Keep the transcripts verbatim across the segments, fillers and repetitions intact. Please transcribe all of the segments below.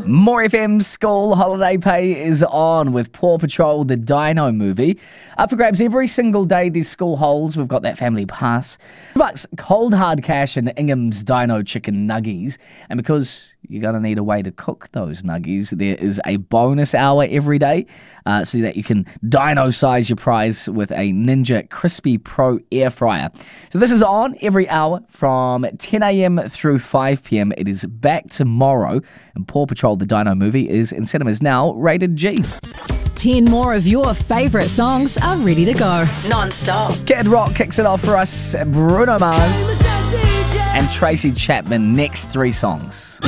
More F M School Holiday Pay is on with Paw Patrol, the Dino movie. Up for grabs every single day these school holds. We've got that family pass. Bucks, cold hard cash and Ingham's Dino chicken nuggies. And because you're going to need a way to cook those nuggies, there is a bonus hour every day uh, so that you can dino size your prize with a Ninja Crispy Pro air fryer. So this is on every hour from ten a.m. through five p.m. It is back tomorrow, and Paw Patrol the Dino movie is in cinemas now, rated G. Ten more of your favourite songs are ready to go. Non-stop. Kid Rock kicks it off for us, Bruno Mars and Tracy Chapman, next three songs.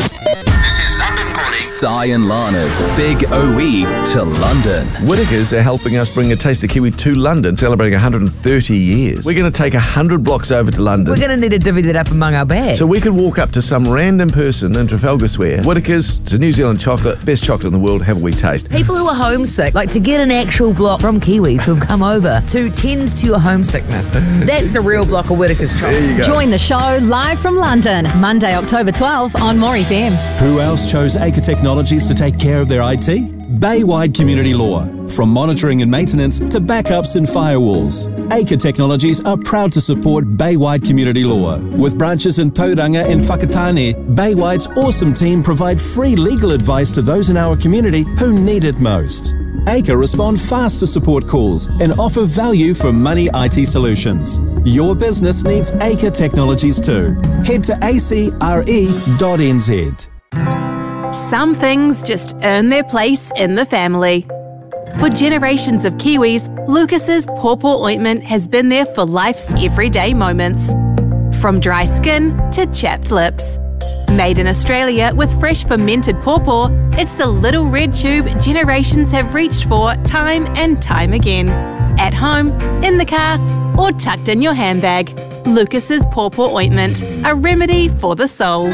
Si and Lana's Big O E to London. Whittaker's are helping us bring a Taste of Kiwi to London, celebrating one hundred thirty years. We're going to take one hundred blocks over to London. We're going to need to divvy that up among our bags. So we could walk up to some random person in Trafalgar Square. Whittaker's, it's a New Zealand chocolate, best chocolate in the world, have a wee taste. People who are homesick, like to get an actual block from Kiwis who've come over to tend to your homesickness. That's a real block of Whittaker's chocolate. There you go. Join the show live from London, Monday, October twelfth on More F M. Who else chose Acre Technologies to take care of their I T? Baywide Community Law. From monitoring and maintenance to backups and firewalls, Acre Technologies are proud to support Baywide Community Law. With branches in Tauranga and Whakatane, Baywide's awesome team provide free legal advice to those in our community who need it most. Acre respond fast to support calls and offer value for money I T solutions. Your business needs Acre Technologies too. Head to a c r e dot n z. Some things just earn their place in the family. For generations of Kiwis, Lucas's Pawpaw Ointment has been there for life's everyday moments. From dry skin to chapped lips. Made in Australia with fresh fermented pawpaw, it's the little red tube generations have reached for time and time again. At home, in the car, or tucked in your handbag. Lucas's Pawpaw Ointment, a remedy for the soul.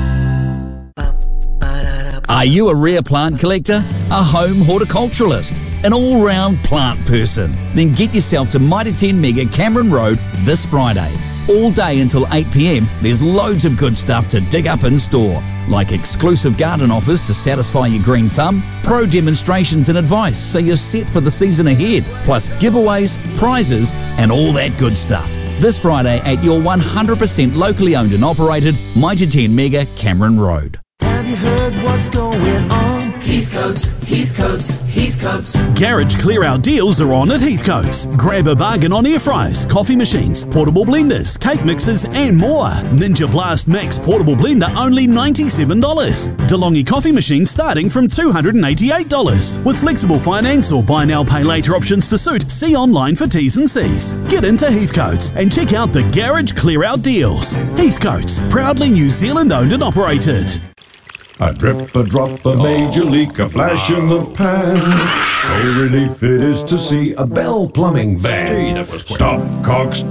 Are you a rare plant collector? A home horticulturalist? An all-round plant person? Then get yourself to Mitre ten Mega Cameron Road this Friday. All day until eight p.m, there's loads of good stuff to dig up in store, like exclusive garden offers to satisfy your green thumb, pro demonstrations and advice so you're set for the season ahead, plus giveaways, prizes and all that good stuff. This Friday at your one hundred percent locally owned and operated Mitre ten Mega Cameron Road. Have you heard what's going on? Heathcoats, Heathcoats, Heathcoats. Garage clear-out deals are on at Heathcoats. Grab a bargain on air fryers, coffee machines, portable blenders, cake mixers and more. Ninja Blast Max portable blender only ninety-seven dollars. DeLonghi coffee machine starting from two hundred eighty-eight dollars. With flexible finance or buy now pay later options to suit, see online for T's and C's. Get into Heathcoats and check out the Garage clear-out deals. Heathcoats, proudly New Zealand owned and operated. A drip, a drop, a major leak, a flash in the pan. Oh, relief it is to see a Bell Plumbing van. Stop, cogs,